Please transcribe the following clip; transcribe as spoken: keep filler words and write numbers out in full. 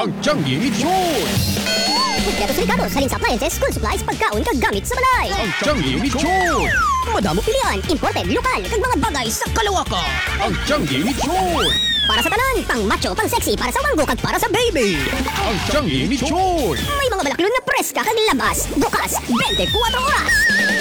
Ang Tianggi ni Chon! Kompleto sa Ricardo, salin sa appliances, school supplies, pagkaon, kagamit sa balay. Ang Tianggi ni Chon! Madamo pilihan, imported, lokal, kag mga bagay sa kalawakan. Ang Tianggi ni Chon! Para sa tanan, pang macho, pang sexy, para sa wanggo, kag para sa baby. Ang Tianggi ni Chon! May mga balakilon na preska kag labas, bukas, twenty-four oras.